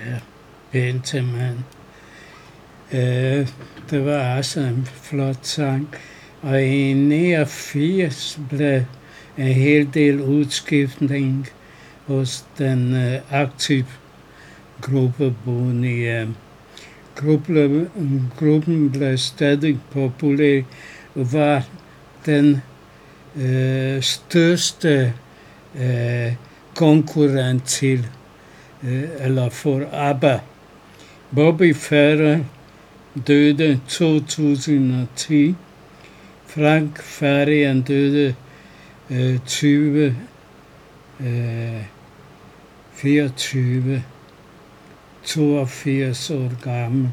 Benjamin. Det var også en flot sang. Og i 89 blev en hel del udskiftning hos den aktive gruppe Boney. Gruppen blev stadig populær og var den største konkurrent til eller for ABBA. Bobby Farrell døde 2010. Frank Farian døde 24, 82 år gammel.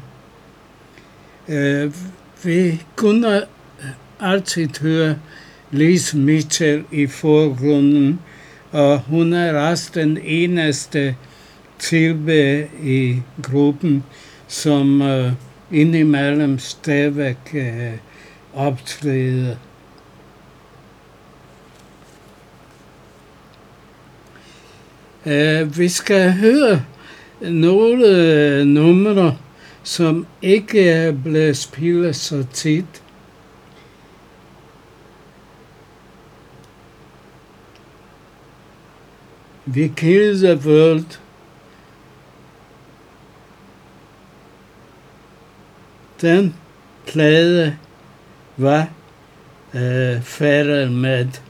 Vi kunne altid høre Liz Mitchell i forgrunden, og hun er også den eneste tilbage i gruppen, som indimellem stadigvæk optræder. Vi skal høre nogle numre, som ikke bliver spillet så tit. We Kill the World. Den plade var Farrell med.